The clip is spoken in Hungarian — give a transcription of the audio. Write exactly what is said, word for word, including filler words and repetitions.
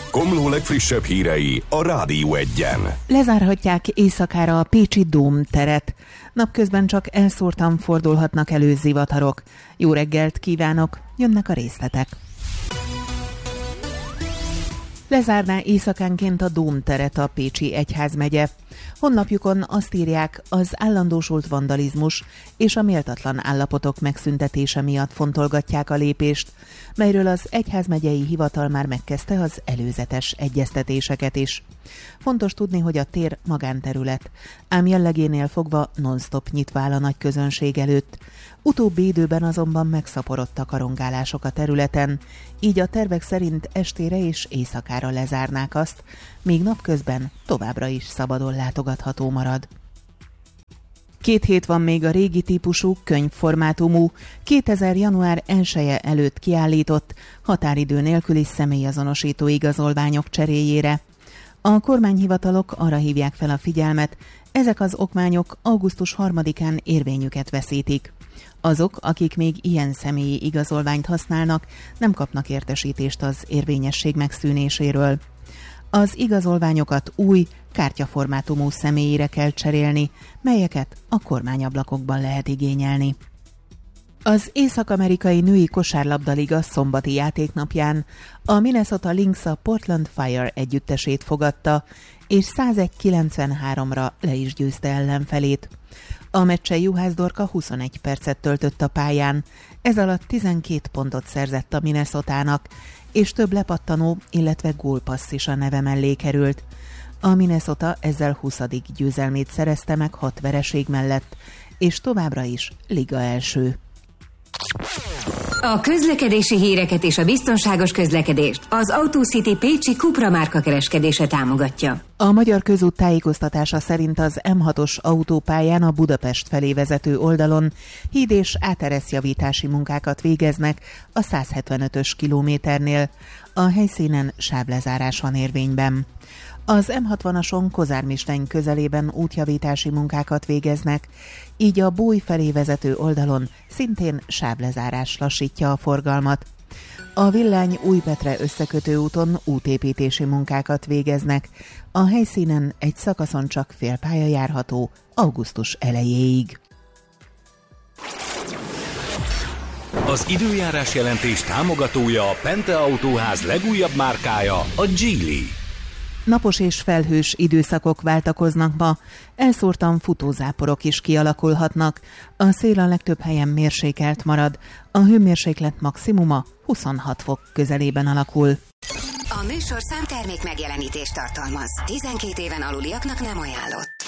Komló legfrissebb hírei a Rádió Egyen. Lezárhatják éjszakára a pécsi Dóm teret. Napközben csak elszórtan fordulhatnak elő zivatarok. Jó reggelt kívánok, jönnek a részletek. Lezárná éjszakánként a Dóm teret a Pécsi Egyházmegye. Honlapjukon azt írják, az állandósult vandalizmus és a méltatlan állapotok megszüntetése miatt fontolgatják a lépést, melyről az egyházmegyei hivatal már megkezdte az előzetes egyeztetéseket is. Fontos tudni, hogy a tér magánterület, ám jellegénél fogva non-stop nyitva áll a nagy közönség előtt. Utóbbi időben azonban megszaporodtak a rongálások a területen, így a tervek szerint estére és éjszakára lezárnák azt, míg napközben továbbra is szabadon látogatható marad. Két hét van még a régi típusú, könyvformátumú, kétezer január elseje előtt kiállított, határidő nélküli személyazonosító igazolványok cseréjére. A kormányhivatalok arra hívják fel a figyelmet, ezek az okmányok augusztus harmadikán érvényüket veszítik. Azok, akik még ilyen személyi igazolványt használnak, nem kapnak értesítést az érvényesség megszűnéséről. Az igazolványokat új, kártyaformátumú személyére kell cserélni, melyeket a kormányablakokban lehet igényelni. Az Észak-amerikai női kosárlabdaliga szombati játéknapján a Minnesota Lynx a Portland Fire együttesét fogadta, és százegy kilencvenháromra le is győzte ellenfelét. A meccsen Juhász Dorka huszonegy percet töltött a pályán, ez alatt tizenkét pontot szerzett a Minnesotának, és több lepattanó, illetve gólpassz is a neve mellé került. A Minnesota ezzel huszadik győzelmét szerezte meg hat vereség mellett, és továbbra is liga első. A közlekedési híreket és a biztonságos közlekedést az AutoCity Pécsi Cupra márka kereskedése támogatja. A Magyar Közút tájékoztatása szerint az em hatos autópályán a Budapest felé vezető oldalon híd- és átereszjavítási munkákat végeznek a száz hetvenötös kilométernél. A helyszínen sávlezárás van érvényben. Az em hatvanason Kozármisteny közelében útjavítási munkákat végeznek, így a Bój felé vezető oldalon szintén sávlezárás lassítja a forgalmat. A Villány Újpetre összekötő úton útépítési munkákat végeznek, a helyszínen egy szakaszon csak félpálya járható augusztus elejéig. Az időjárás jelentés támogatója a Pente Autóház legújabb márkája, a Geely. Napos és felhős időszakok váltakoznak ma, elszórtan futózáporok is kialakulhatnak. A szél a legtöbb helyen mérsékelt marad, a hőmérséklet maximuma huszonhat fok közelében alakul. A műsorszám termék megjelenítést tartalmaz. tizenkét éven aluliaknak nem ajánlott.